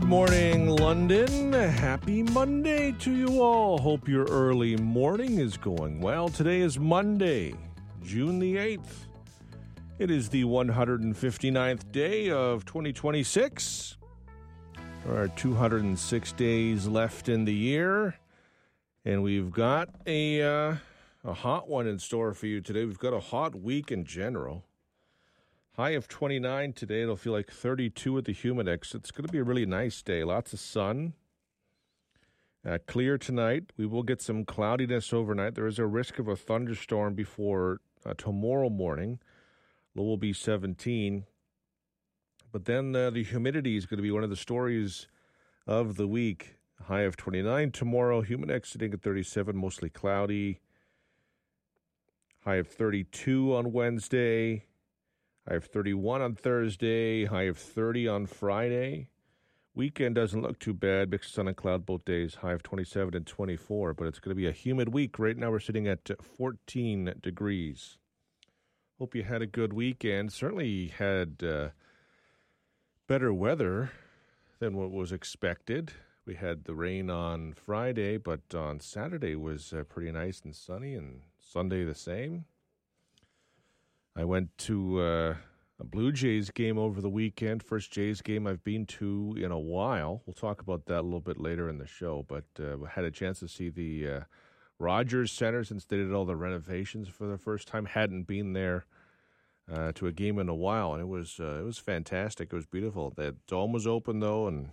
morning, London. Happy Monday to you all. Hope your early morning is going well. Today is Monday, June the 8th. It is the 159th day of 2026. There are 206 days left in the year, and we've got a hot one in store for you today. We've got a hot week in general. High of 29 today. It'll feel like 32 at the Humidex. It's going to be a really nice day. Lots of sun. Clear tonight. We will get some cloudiness overnight. There is a risk of a thunderstorm before tomorrow morning. Low will be 17. But then the humidity is going to be one of the stories of the week. High of 29 tomorrow. Humidex sitting at 37, mostly cloudy. High of 32 on Wednesday. High of 31 on Thursday, high of 30 on Friday. Weekend doesn't look too bad. Mixed sun and cloud both days, high of 27 and 24. But it's going to be a humid week. Right now we're sitting at 14 degrees. Hope you had a good weekend. Certainly had better weather than what was expected. We had the rain on Friday, but on Saturday was pretty nice and sunny, and Sunday the same. I went to a Blue Jays game over the weekend. First Jays game I've been to in a while. We'll talk about that a little bit later in the show. But had a chance to see the Rogers Center since they did all the renovations for the first time. Hadn't been there to a game in a while, and it was fantastic. It was beautiful. The dome was open though, and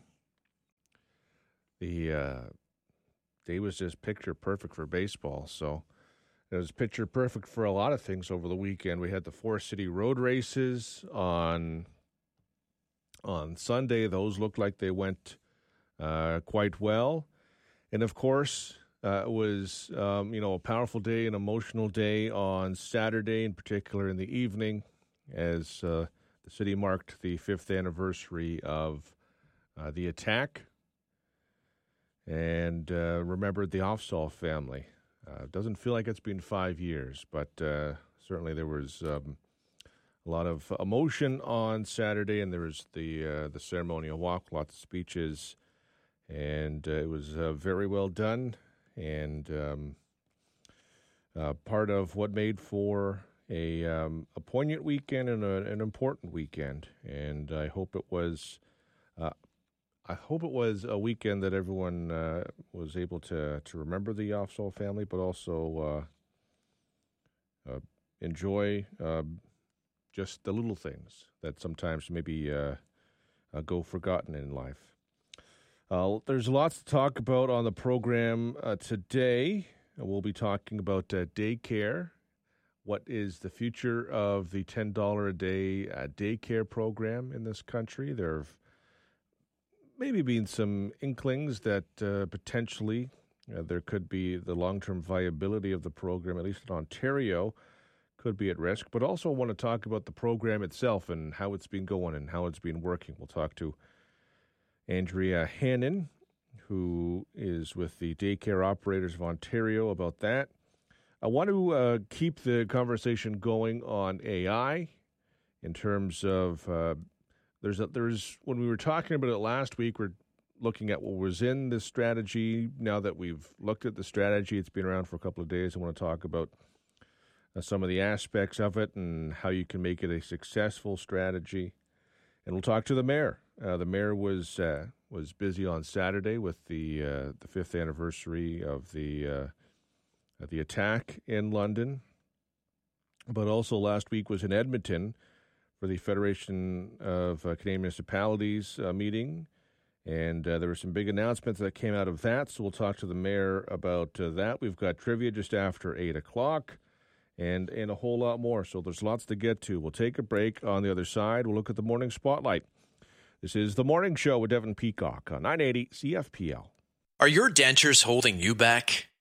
the day was just picture perfect for baseball. So. It was picture perfect for a lot of things over the weekend. We had the Four City Road races on Sunday. Those looked like they went quite well. And, of course, it was, a powerful day, an emotional day on Saturday, in particular in the evening, as the city marked the 5th anniversary of the attack and remembered the Offsall family. Doesn't feel like it's been 5 years, but certainly there was a lot of emotion on Saturday, and there was the ceremonial walk, lots of speeches, and it was very well done, and part of what made for a poignant weekend and an important weekend. And I hope it was. A weekend that everyone was able to remember the Offsall family, but also enjoy just the little things that sometimes maybe go forgotten in life. There's lots to talk about on the program today. We'll be talking about daycare. What is the future of the $10 a day daycare program in this country? There have maybe been some inklings that potentially there could be the long-term viability of the program, at least in Ontario, could be at risk. But also want to talk about the program itself and how it's been going and how it's been working. We'll talk to Andrea Hannon, who is with the Daycare Operators of Ontario, about that. I want to keep the conversation going on AI in terms of There's when we were talking about it last week, we're looking at what was in this strategy. Now that we've looked at the strategy, it's been around for a couple of days. I want to talk about some of the aspects of it and how you can make it a successful strategy. And we'll talk to the mayor. The mayor was busy on Saturday with the 5th anniversary of the attack in London, but also last week was in Edmonton for the Federation of Canadian Municipalities meeting, and there were some big announcements that came out of that, so we'll talk to the mayor about that. We've got trivia just after 8 o'clock, and a whole lot more, so there's lots to get to. We'll take a break. On the other side, we'll look at the Morning Spotlight. This is The Morning Show with Devin Peacock on 980 CFPL. Are your dentures holding you back?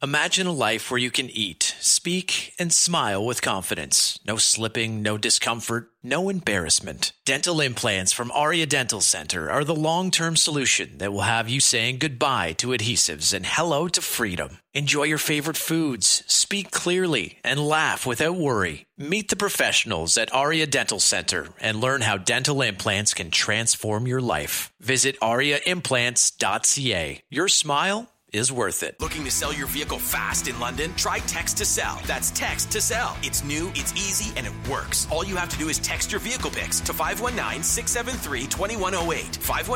Imagine a life where you can eat, speak, and smile with confidence. No slipping, no discomfort, no embarrassment. Dental implants from Aria Dental Center are the long-term solution that will have you saying goodbye to adhesives and hello to freedom. Enjoy your favorite foods, speak clearly, and laugh without worry. Meet the professionals at Aria Dental Center and learn how dental implants can transform your life. Visit ariaimplants.ca. Your smile is worth it. Looking to sell your vehicle fast in London? Try Text to Sell. That's Text to Sell. It's new, it's easy, and it works. All you have to do is text your vehicle pics to 519-673-2108.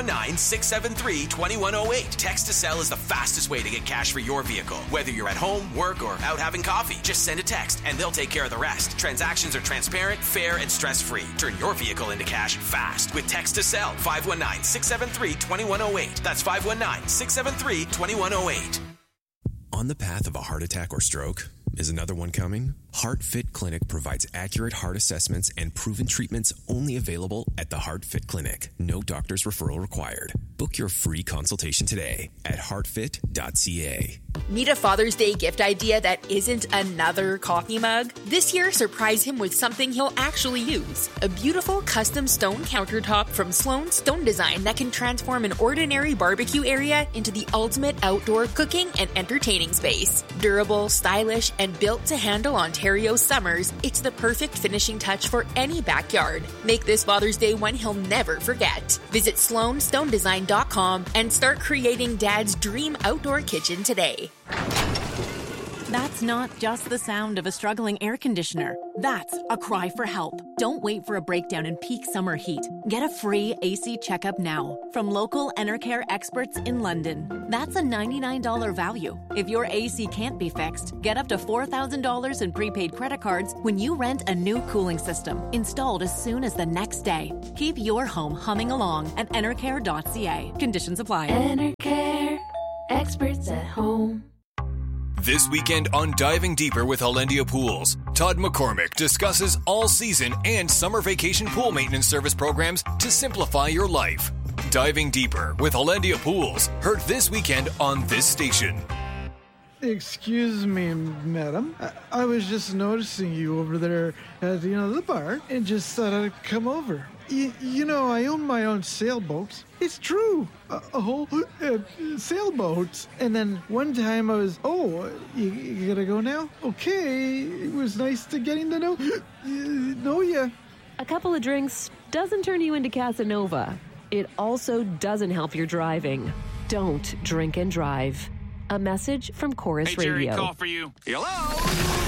519-673-2108. Text to Sell is the fastest way to get cash for your vehicle. Whether you're at home, work, or out having coffee, just send a text and they'll take care of the rest. Transactions are transparent, fair, and stress-free. Turn your vehicle into cash fast with Text to Sell. 519-673-2108. That's 519-673-2108. On the path of a heart attack or stroke? Is another one coming? HeartFit Clinic provides accurate heart assessments and proven treatments only available at the HeartFit Clinic. No doctor's referral required. Book your free consultation today at heartfit.ca. Need a Father's Day gift idea that isn't another coffee mug? This year, surprise him with something he'll actually use. A beautiful custom stone countertop from Sloan Stone Design that can transform an ordinary barbecue area into the ultimate outdoor cooking and entertaining space. Durable, stylish, and built to handle Ontario's summers, it's the perfect finishing touch for any backyard. Make this Father's Day one he'll never forget. Visit SloanStoneDesign.com and start creating Dad's dream outdoor kitchen today. That's not just the sound of a struggling air conditioner. That's a cry for help. Don't wait for a breakdown in peak summer heat. Get a free AC checkup now from local Enercare experts in London. That's a $99 value. If your AC can't be fixed, get up to $4,000 in prepaid credit cards when you rent a new cooling system, installed as soon as the next day. Keep your home humming along at enercare.ca. Conditions apply. Enercare, experts at home. This weekend on Diving Deeper with Hollandia Pools, Todd McCormick discusses all-season and summer vacation pool maintenance service programs to simplify your life. Diving Deeper with Hollandia Pools, heard this weekend on this station. Excuse me, madam. I was just noticing you over there at the bar and just thought I'd come over. I own my own sailboat. It's true. A whole sailboat. And then one time I was, you gotta go now? Okay. It was nice to getting to know you. A couple of drinks doesn't turn you into Casanova. It also doesn't help your driving. Don't drink and drive. A message from Chorus Radio. Hey, Jerry, call for you. Hello?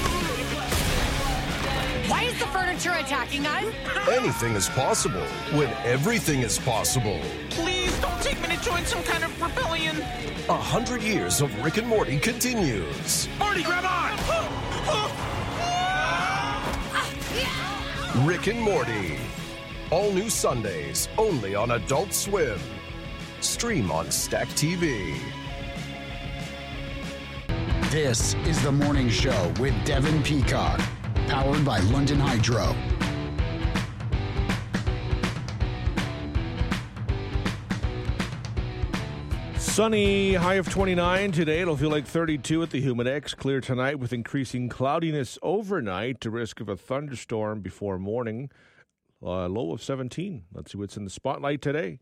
Why is the furniture attacking us? Anything is possible when everything is possible. Please don't take me to join some kind of rebellion. 100 years of Rick and Morty continues. Morty, grab on! Rick and Morty. All new Sundays, only on Adult Swim. Stream on Stack TV. This is The Morning Show with Devin Peacock. Powered by London Hydro. Sunny, high of 29 today. It'll feel like 32 at the Humidex. Clear tonight with increasing cloudiness overnight to risk of a thunderstorm before morning. Low of 17. Let's see what's in the spotlight today.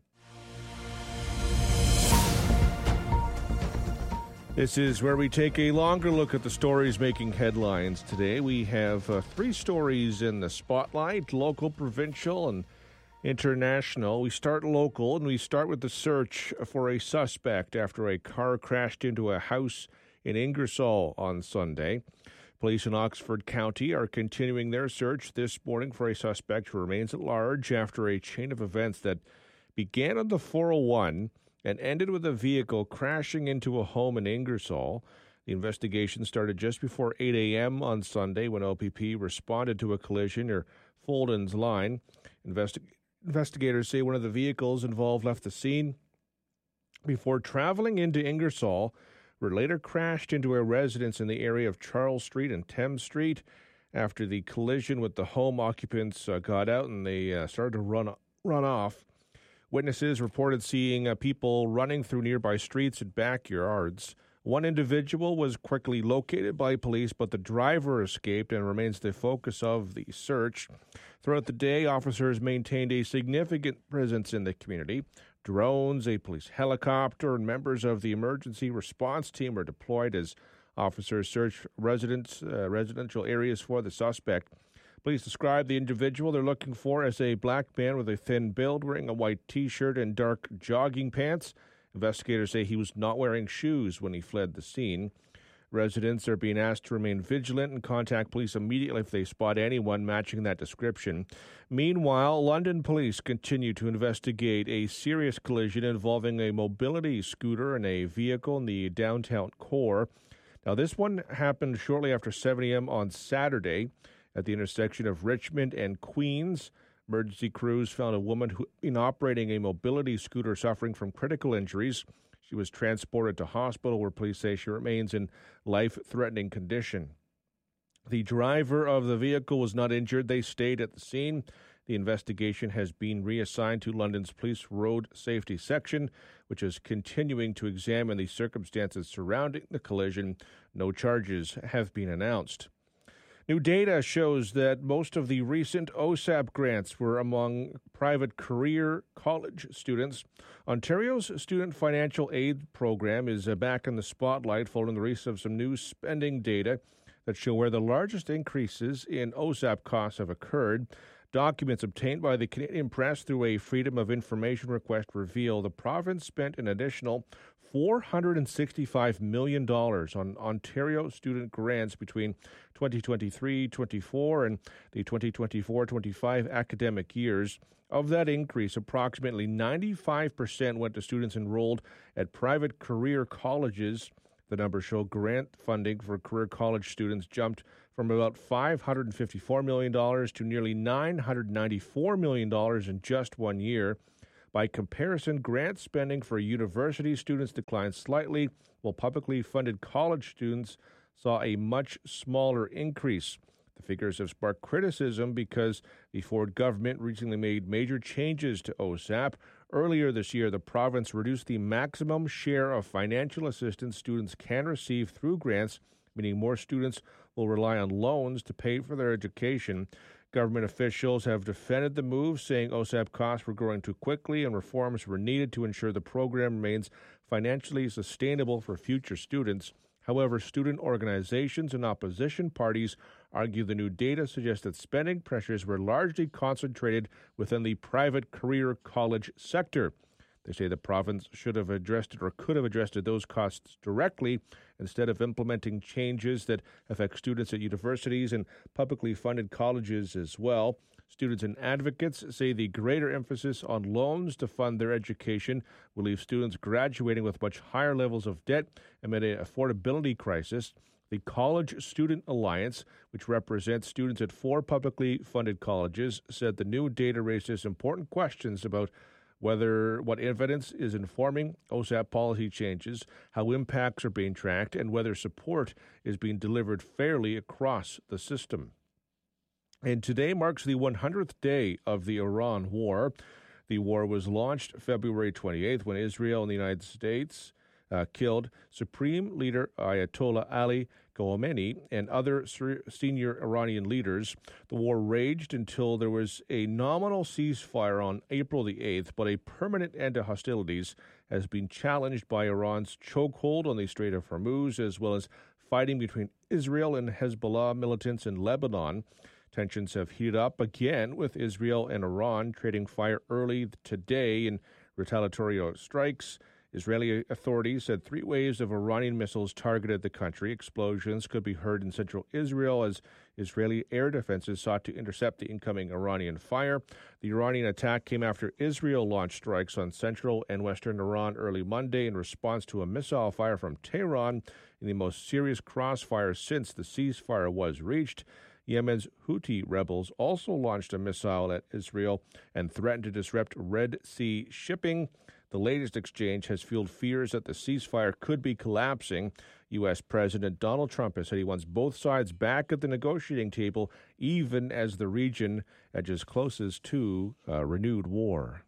This is where we take a longer look at the stories making headlines today. We have 3 stories in the spotlight, local, provincial, and international. We start local, and we start with the search for a suspect after a car crashed into a house in Ingersoll on Sunday. Police in Oxford County are continuing their search this morning for a suspect who remains at large after a chain of events that began on the 401 and ended with a vehicle crashing into a home in Ingersoll. The investigation started just before 8 a.m. on Sunday when OPP responded to a collision near Folden's Line. Investigators say one of the vehicles involved left the scene before traveling into Ingersoll, where later crashed into a residence in the area of Charles Street and Thames Street. After the collision with the home, occupants got out and they started to run off. Witnesses reported seeing people running through nearby streets and backyards. One individual was quickly located by police, but the driver escaped and remains the focus of the search. Throughout the day, officers maintained a significant presence in the community. Drones, a police helicopter, and members of the emergency response team were deployed as officers searched residential areas for the suspect. Police described the individual they're looking for as a black man with a thin build, wearing a white T-shirt and dark jogging pants. Investigators say he was not wearing shoes when he fled the scene. Residents are being asked to remain vigilant and contact police immediately if they spot anyone matching that description. Meanwhile, London police continue to investigate a serious collision involving a mobility scooter and a vehicle in the downtown core. Now, this one happened shortly after 7 a.m. on Saturday at the intersection of Richmond and Queens. Emergency crews found a woman who had been operating a mobility scooter suffering from critical injuries. She was transported to hospital where police say she remains in life-threatening condition. The driver of the vehicle was not injured. They stayed at the scene. The investigation has been reassigned to London's Police Road Safety Section, which is continuing to examine the circumstances surrounding the collision. No charges have been announced. New data shows that most of the recent OSAP grants were among private career college students. Ontario's Student Financial Aid Program is back in the spotlight following the release of some new spending data that show where the largest increases in OSAP costs have occurred. Documents obtained by the Canadian Press through a Freedom of Information request reveal the province spent an additional $465 million on Ontario student grants between 2023-24 and the 2024-25 academic years. Of that increase, approximately 95% went to students enrolled at private career colleges. The numbers show grant funding for career college students jumped from about $554 million to nearly $994 million in just 1 year. By comparison, grant spending for university students declined slightly, while publicly funded college students saw a much smaller increase. The figures have sparked criticism because the Ford government recently made major changes to OSAP. Earlier this year, the province reduced the maximum share of financial assistance students can receive through grants, meaning more students will rely on loans to pay for their education. Government officials have defended the move, saying OSAP costs were growing too quickly and reforms were needed to ensure the program remains financially sustainable for future students. However, student organizations and opposition parties argue the new data suggests that spending pressures were largely concentrated within the private career college sector. They say the province should have addressed it or could have addressed those costs directly instead of implementing changes that affect students at universities and publicly funded colleges as well. Students and advocates say the greater emphasis on loans to fund their education will leave students graduating with much higher levels of debt amid an affordability crisis. The College Student Alliance, which represents students at 4 publicly funded colleges, said the new data raises important questions about what evidence is informing OSAP policy changes, how impacts are being tracked, and whether support is being delivered fairly across the system. And today marks the 100th day of the Iran war. The war was launched February 28th when Israel and the United States killed Supreme Leader Ayatollah Ali Khamenei and other senior Iranian leaders. The war raged until there was a nominal ceasefire on April the 8th, but a permanent end to hostilities has been challenged by Iran's chokehold on the Strait of Hormuz, as well as fighting between Israel and Hezbollah militants in Lebanon. Tensions have heated up again, with Israel and Iran trading fire early today in retaliatory strikes. Israeli authorities said 3 waves of Iranian missiles targeted the country. Explosions could be heard in central Israel as Israeli air defenses sought to intercept the incoming Iranian fire. The Iranian attack came after Israel launched strikes on central and western Iran early Monday in response to a missile fire from Tehran in the most serious crossfire since the ceasefire was reached. Yemen's Houthi rebels also launched a missile at Israel and threatened to disrupt Red Sea shipping. The latest exchange has fueled fears that the ceasefire could be collapsing. U.S. President Donald Trump has said he wants both sides back at the negotiating table, even as the region edges closest to renewed war.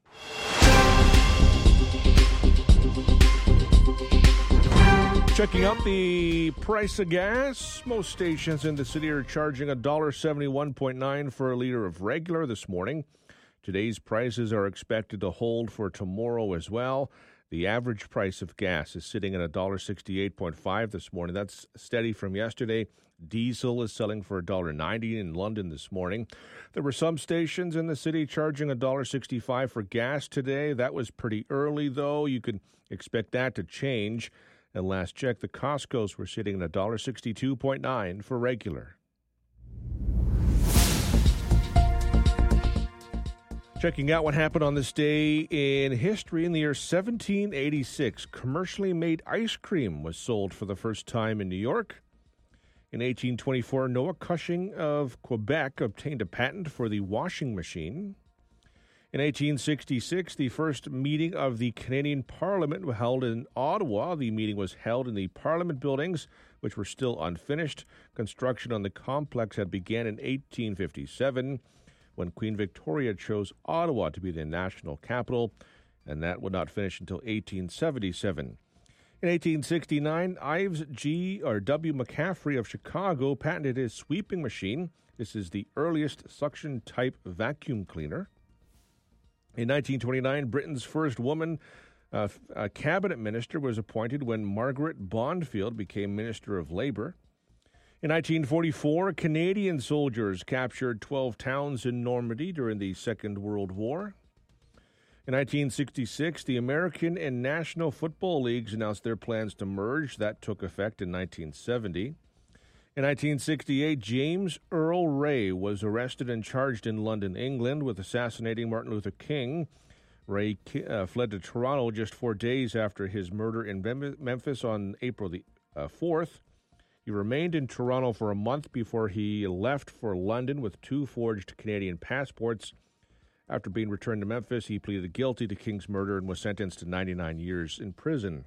Checking out the price of gas. Most stations in the city are charging $1.71.9 for a liter of regular this morning. Today's prices are expected to hold for tomorrow as well. The average price of gas is sitting at $1.68.5 this morning. That's steady from yesterday. Diesel is selling for $1.90 in London this morning. There were some stations in the city charging $1.65 for gas today. That was pretty early, though. You could expect that to change. And last check, the Costco's were sitting at $1.62.9 for regular. Checking out what happened on this day in history. In the year 1786, commercially made ice cream was sold for the first time in New York. In 1824, Noah Cushing of Quebec obtained a patent for the washing machine. In 1866, the first meeting of the Canadian Parliament was held in Ottawa. The meeting was held in the Parliament buildings, which were still unfinished. Construction on the complex had begun in 1857, when Queen Victoria chose Ottawa to be the national capital, and that would not finish until 1877. In 1869, Ives W. McCaffrey of Chicago patented his sweeping machine. This is the earliest suction-type vacuum cleaner. In 1929, Britain's first woman cabinet minister was appointed when Margaret Bondfield became Minister of Labour. In 1944, Canadian soldiers captured 12 towns in Normandy during the Second World War. In 1966, the American and National Football Leagues announced their plans to merge. That took effect in 1970. In 1968, James Earl Ray was arrested and charged in London, England, with assassinating Martin Luther King. Ray fled to Toronto just 4 days after his murder in Memphis on April the 4th. He remained in Toronto for a month before he left for London with 2 forged Canadian passports. After being returned to Memphis, he pleaded guilty to King's murder and was sentenced to 99 years in prison.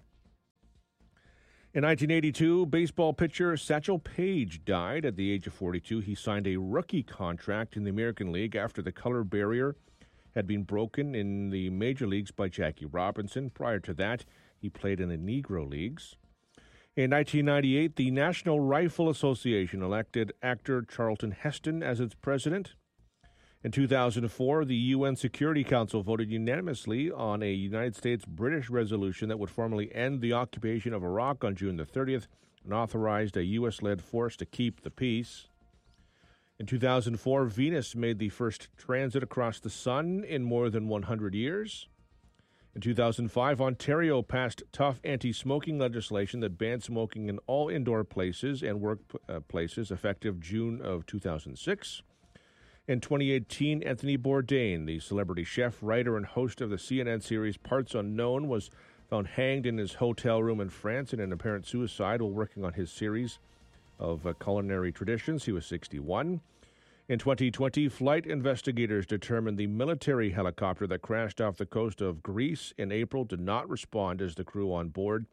In 1982, baseball pitcher Satchel Paige died at the age of 42. He signed a rookie contract in the American League after the color barrier had been broken in the major leagues by Jackie Robinson. Prior to that, he played in the Negro Leagues. In 1998, the National Rifle Association elected actor Charlton Heston as its president. In 2004, the UN Security Council voted unanimously on a United States-British resolution that would formally end the occupation of Iraq on June the 30th and authorized a U.S.-led force to keep the peace. In 2004, Venus made the first transit across the sun in more than 100 years. In 2005, Ontario passed tough anti-smoking legislation that banned smoking in all indoor places and workplaces effective June of 2006. In 2018, Anthony Bourdain, the celebrity chef, writer, and host of the CNN series Parts Unknown, was found hanged in his hotel room in France in an apparent suicide while working on his series of culinary traditions. He was 61. In 2020, flight investigators determined the military helicopter that crashed off the coast of Greece in April did not respond as the crew on board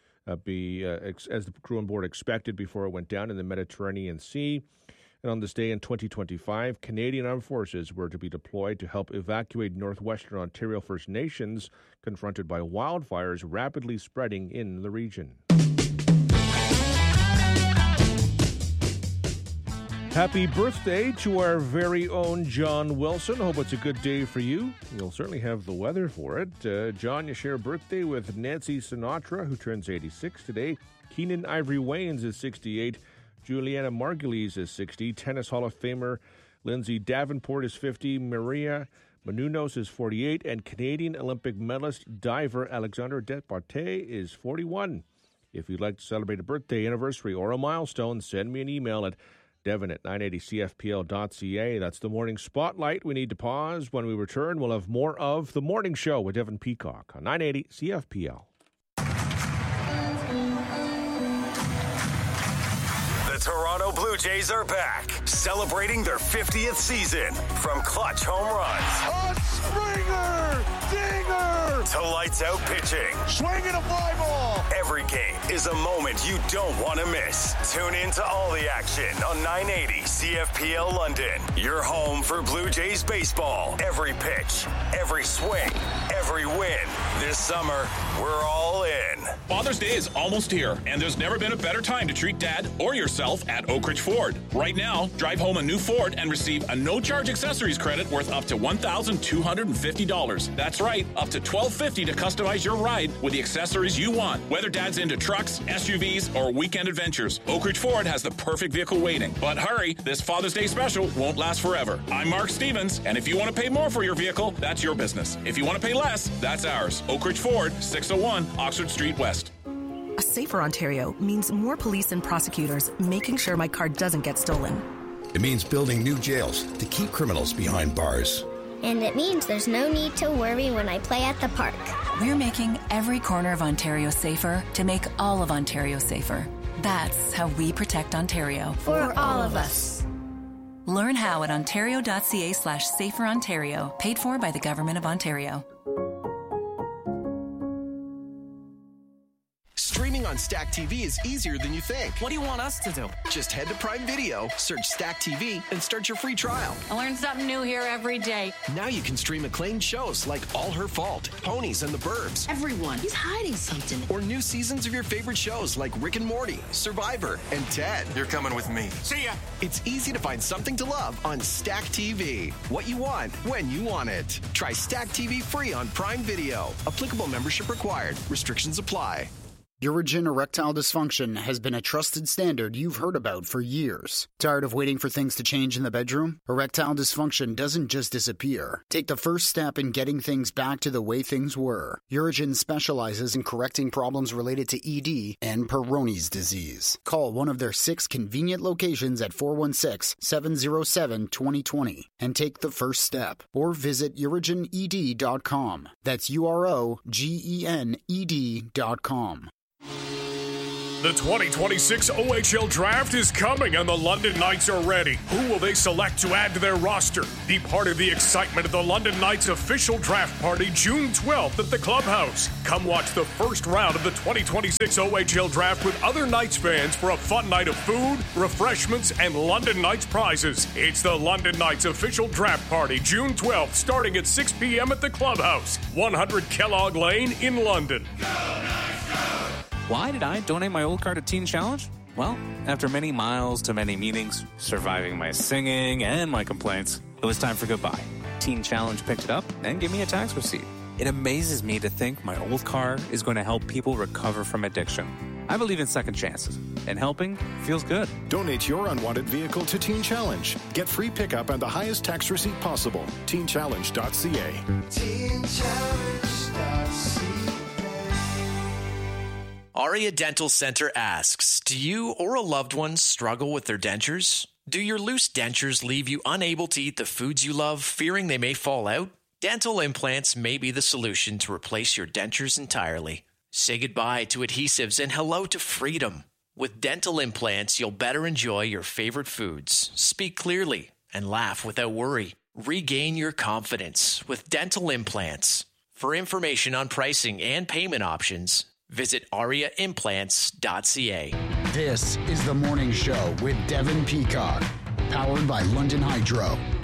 expected before it went down in the Mediterranean Sea. And on this day in 2025, Canadian Armed Forces were to be deployed to help evacuate northwestern Ontario First Nations confronted by wildfires rapidly spreading in the region. Happy birthday to our very own John Wilson. Hope it's a good day for you. You'll certainly have the weather for it. John, you share a birthday with Nancy Sinatra, who turns 86 today. Keenan Ivory Wayans is 68. Juliana Margulies is 60. Tennis Hall of Famer Lindsay Davenport is 50. Maria Menounos is 48. And Canadian Olympic medalist diver Alexandre Depardieu is 41. If you'd like to celebrate a birthday, anniversary, or a milestone, send me an email at devon@980cfpl.ca. That's the Morning Spotlight. We need to pause. When we return, we'll have more of The Morning Show with Devon Peacock on 980 CFPL. Toronto Blue Jays are back, celebrating their 50th season. From clutch home runs, a Springer, dinger, to lights out pitching, swinging a fly ball. Every game is a moment you don't want to miss. Tune in to all the action on 980 CFP. RPL London, your home for Blue Jays baseball. Every pitch, every swing, every win. This summer, we're all in. Father's Day is almost here, and there's never been a better time to treat Dad or yourself at Oak Ridge Ford. Right now, drive home a new Ford and receive a no-charge accessories credit worth up to $1,250. That's right, up to $1,250 to customize your ride with the accessories you want. Whether Dad's into trucks, SUVs, or weekend adventures, Oak Ridge Ford has the perfect vehicle waiting. But hurry, this Father's Day special won't last forever. I'm Mark Stevens, and if you want to pay more for your vehicle, that's your business. If you want to pay less, that's ours. Oak Ridge Ford, 601 Oxford Street West. A safer Ontario means more police and prosecutors making sure my car doesn't get stolen. It means building new jails to keep criminals behind bars. And it means there's no need to worry when I play at the park. We're making every corner of Ontario safer to make all of Ontario safer. That's how we protect Ontario. For all of us. Learn how at ontario.ca/saferontario, paid for by the Government of Ontario. Streaming on Stack TV is easier than you think. What do you want us to do? Just head to Prime Video, search Stack TV, and start your free trial. I learn something new here every day. Now you can stream acclaimed shows like All Her Fault, Ponies and the Burbs. Everyone, he's hiding something. Or new seasons of your favorite shows like Rick and Morty, Survivor, and Ted. You're coming with me. See ya. It's easy to find something to love on Stack TV. What you want, when you want it. Try Stack TV free on Prime Video. Applicable membership required. Restrictions apply. Urigen erectile dysfunction has been a trusted standard you've heard about for years. Tired of waiting for things to change in the bedroom? Erectile dysfunction doesn't just disappear. Take the first step in getting things back to the way things were. Urigen specializes in correcting problems related to ED and Peyronie's disease. Call one of their 6 convenient locations at 416-707-2020 and take the first step. Or visit urigened.com. That's UROGENED.com. The 2026 OHL Draft is coming and the London Knights are ready. Who will they select to add to their roster? Be part of the excitement of the London Knights official draft party June 12th at the Clubhouse. Come watch the first round of the 2026 OHL Draft with other Knights fans for a fun night of food, refreshments, and London Knights prizes. It's the London Knights official draft party June 12th starting at 6 p.m. at the Clubhouse, 100 Kellogg Lane in London. Go Knights, go! Why did I donate my old car to Teen Challenge? Well, after many miles to many meetings, surviving my singing and my complaints, it was time for goodbye. Teen Challenge picked it up and gave me a tax receipt. It amazes me to think my old car is going to help people recover from addiction. I believe in second chances, and helping feels good. Donate your unwanted vehicle to Teen Challenge. Get free pickup and the highest tax receipt possible. TeenChallenge.ca. TeenChallenge.ca. Aria Dental Center asks, do you or a loved one struggle with their dentures? Do your loose dentures leave you unable to eat the foods you love, fearing they may fall out? Dental implants may be the solution to replace your dentures entirely. Say goodbye to adhesives and hello to freedom. With dental implants, you'll better enjoy your favorite foods, speak clearly, and laugh without worry. Regain your confidence with dental implants. For information on pricing and payment options, visit ariaimplants.ca. This is The Morning Show with Devin Peacock, powered by London Hydro.